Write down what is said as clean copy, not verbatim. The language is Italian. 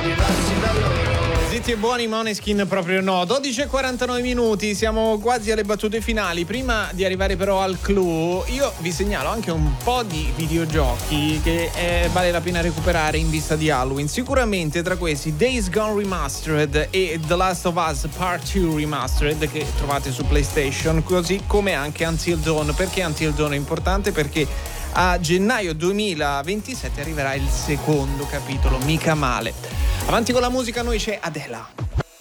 diversi da loro. Zitti e buoni, Måneskin proprio no. 12:49 minuti, siamo quasi alle battute finali. Prima di arrivare però al clou, io vi segnalo anche un po' di videogiochi che vale la pena recuperare in vista di Halloween. Sicuramente tra questi Days Gone Remastered e The Last of Us Part 2 Remastered, che trovate su PlayStation, così come anche Until Dawn. Perché Until Dawn è importante? Perché a gennaio 2027 arriverà il secondo capitolo, mica male. Avanti con la musica, noi c'è Adela.